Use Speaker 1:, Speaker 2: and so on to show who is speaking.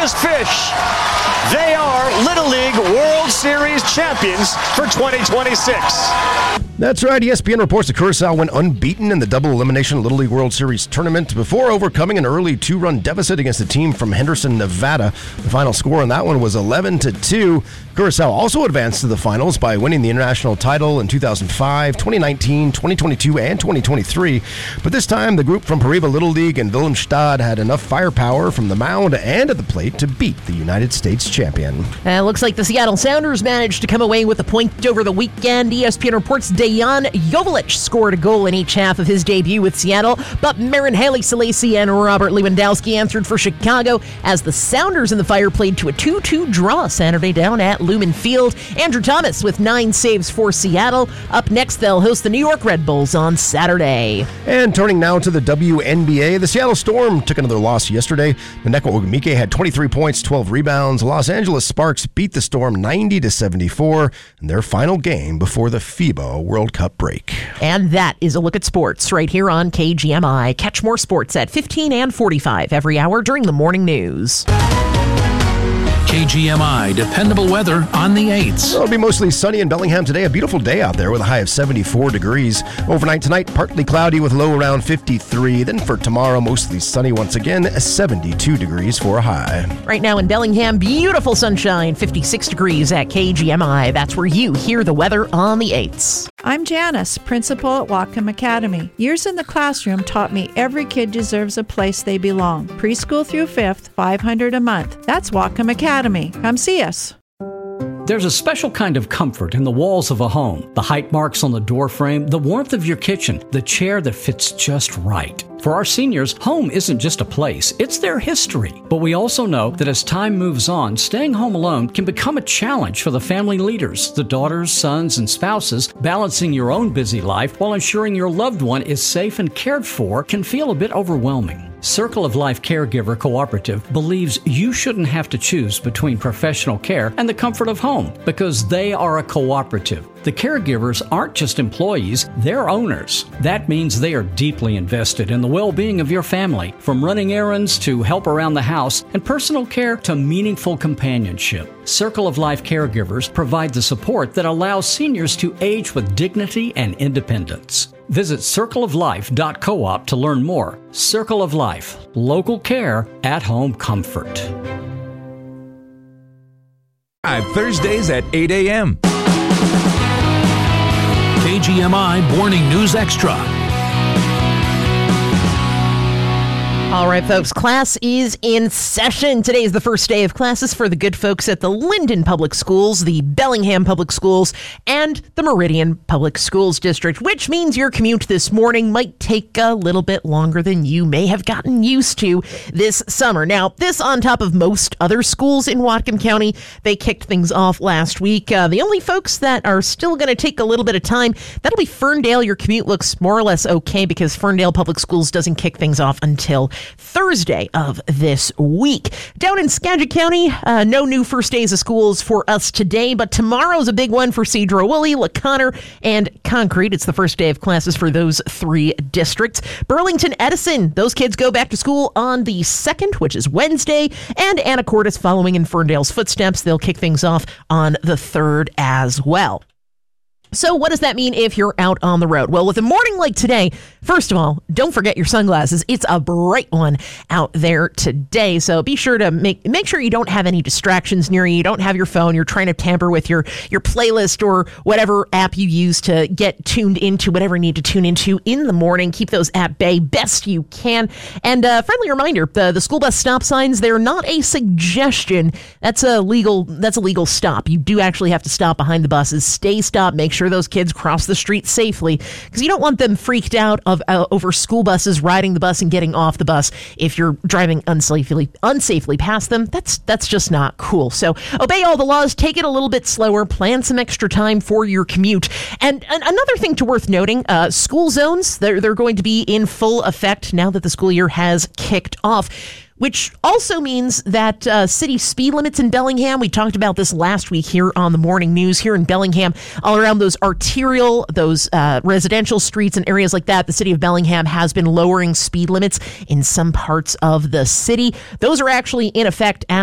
Speaker 1: Columbus Fish. They are Little League World Series champions for 2026.
Speaker 2: That's right. ESPN reports that Curacao went unbeaten in the double elimination Little League World Series tournament before overcoming an early 2-run deficit against a team from Henderson, Nevada. The final score on that one was 11-2. Curacao also advanced to the finals by winning the international title in 2005, 2019, 2022, and 2023. But this time, the group from Pariva Little League and Wilhelmstad had enough firepower from the mound and at the plate to beat the United States champion.
Speaker 3: Looks like the Seattle Sounders managed to come away with a point over the weekend. ESPN reports Dejan Joveljic scored a goal in each half of his debut with Seattle, but Marin Haley Selassie and Robert Lewandowski answered for Chicago as the Sounders in the Fire played to a 2-2 draw Saturday down at Lumen Field. Andrew Thomas with 9 saves for Seattle. Up next, they'll host the New York Red Bulls on Saturday.
Speaker 2: And turning now to the WNBA, the Seattle Storm took another loss yesterday. Mineko Ogumike had 23 points, 12 rebounds. Los Angeles Sparks beat the Storm 90-74 in their final game before the FIBA World Cup break.
Speaker 3: And that is a look at sports right here on KGMI. Catch more sports at 15 and 45 every hour during the morning news.
Speaker 4: KGMI dependable weather on the 8s.
Speaker 2: It'll be mostly sunny in Bellingham today. A beautiful day out there with a high of 74 degrees. Overnight tonight, partly cloudy with low around 53. Then for tomorrow, mostly sunny once again, 72 degrees for a high.
Speaker 3: Right now in Bellingham, beautiful sunshine, 56 degrees at KGMI. That's where you hear the weather on the 8s.
Speaker 5: I'm Janice, principal at Whatcom Academy. Years in the classroom taught me every kid deserves a place they belong. Preschool through 5th, $500 a month. That's Whatcom Academy. Come see us.
Speaker 6: There's a special kind of comfort in the walls of a home. The height marks on the door frame, the warmth of your kitchen, the chair that fits just right. For our seniors, home isn't just a place, it's their history. But we also know that as time moves on, staying home alone can become a challenge for the family leaders, the daughters, sons, and spouses. Balancing your own busy life while ensuring your loved one is safe and cared for can feel a bit overwhelming. Circle of Life Caregiver Cooperative believes you shouldn't have to choose between professional care and the comfort of home because they are a cooperative. The caregivers aren't just employees, they're owners. That means they are deeply invested in the well-being of your family, from running errands to help around the house and personal care to meaningful companionship. Circle of Life Caregivers provide the support that allows seniors to age with dignity and independence. Visit circleoflife.coop to learn more. Circle of Life, local care, at-home comfort.
Speaker 7: Thursdays at 8 a.m.
Speaker 4: KGMI Morning News Extra.
Speaker 3: All right, folks, class is in session. Today is the first day of classes for the good folks at the Linden Public Schools, the Bellingham Public Schools, and the Meridian Public Schools District, which means your commute this morning might take a little bit longer than you may have gotten used to this summer. Now, this on top of most other schools in Whatcom County. They kicked things off last week. The only folks that are still going to take a little bit of time, that'll be Ferndale. Your commute looks more or less okay because Ferndale Public Schools doesn't kick things off until Thursday of this week. Down in Skagit County, no new first days of schools for us today, but tomorrow's a big one for Sedro-Woolley, LaConner, and Concrete. It's the first day of classes for those 3 districts. Burlington Edison, those kids go back to school on the 2nd, which is Wednesday, and Anacortes following in Ferndale's footsteps. They'll kick things off on the 3rd as well. So what does that mean if you're out on the road? Well, with a morning like today, first of all, don't forget your sunglasses. It's a bright one out there today. So be sure to make sure you don't have any distractions near you. You don't have your phone. You're trying to tamper with your playlist or whatever app you use to get tuned into whatever you need to tune into in the morning. Keep those at bay best you can. And friendly reminder, the school bus stop signs, they're not a suggestion. That's a legal stop. You do actually have to stop behind the buses. Stay stopped. Make sure those kids cross the street safely because you don't want them freaked out over school buses riding the bus and getting off the bus if you're driving unsafely past them. That's just not cool. So obey all the laws, take it a little bit slower, plan some extra time for your commute. And another thing worth noting, school zones, they're going to be in full effect now that the school year has kicked off, which also means that city speed limits in Bellingham, we talked about this last week here on the morning news here in Bellingham, all around those arterial, those residential streets and areas like that. The city of Bellingham has been lowering speed limits in some parts of the city. Those are actually in effect